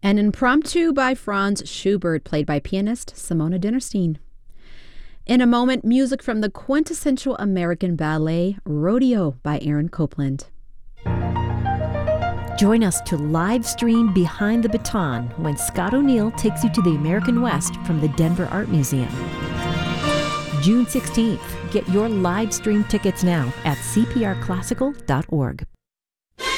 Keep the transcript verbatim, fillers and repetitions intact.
An Impromptu by Franz Schubert, played by pianist Simona Dinnerstein. In a moment, music from the quintessential American ballet, Rodeo by Aaron Copland. Join us to live stream Behind the Baton when Scott O'Neill takes you to the American West from the Denver Art Museum. June sixteenth. Get your live stream tickets now at c p r classical dot org.